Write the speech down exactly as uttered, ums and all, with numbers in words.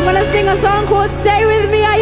gonna sing a song called Stay With Me. Are